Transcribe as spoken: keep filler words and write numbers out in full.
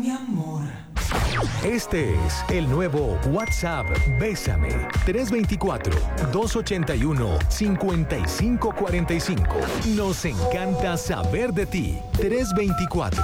Mi amor. Este es el nuevo WhatsApp Bésame. tres dos cuatro, dos ocho uno, cinco cinco cuatro cinco. Nos encanta saber de ti. tres dos cuatro,